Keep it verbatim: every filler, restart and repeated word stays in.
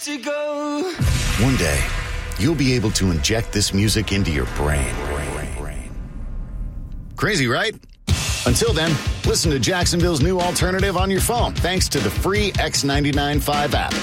let you go. One day, you'll be able to inject this music into your brain. Crazy, right? Until then, listen to Jacksonville's new alternative on your phone thanks to the free X ninety-nine point five app.